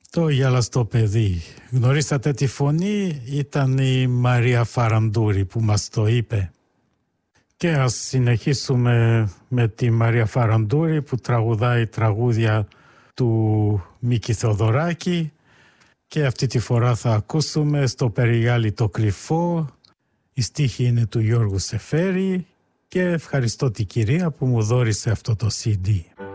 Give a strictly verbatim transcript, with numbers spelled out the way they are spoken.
Το γελαστό παιδί. Γνωρίσατε τη φωνή, ήταν η Μαρία Φαραντούρη που μας το είπε. Και ας συνεχίσουμε με τη Μαρία Φαραντούρη που τραγουδάει τραγούδια του Μίκη Θεοδωράκη και αυτή τη φορά θα ακούσουμε στο Περιγάλη το κρυφό. Η στίχη είναι του Γιώργου Σεφέρη και ευχαριστώ την κυρία που μου δώρισε αυτό το σι ντι.